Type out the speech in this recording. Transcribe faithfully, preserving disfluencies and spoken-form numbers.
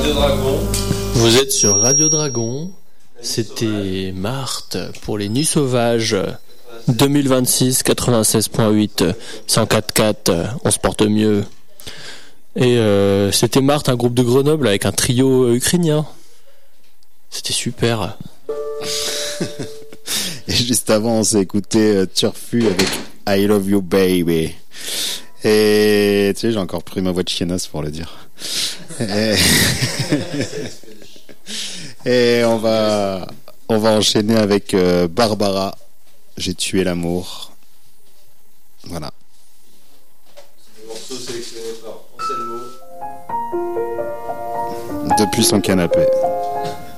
Radio Dragon. Vous êtes sur Radio Dragon. C'était Marthe pour les Nuits Sauvages. deux mille vingt-six, quatre-vingt-seize point huit, cent quatre point quatre, on se porte mieux. Et euh, c'était Marthe, un groupe de Grenoble avec un trio ukrainien. C'était super. Et juste avant, on s'est écouté euh, Turfu avec I Love You Baby. Et tu sais, j'ai encore pris ma voix de chiennasse pour le dire. Et, Et on va on va enchaîner avec euh, Barbara. J'ai tué l'amour. Voilà. Le morceau sélectionné par Anselmo. Depuis son canapé.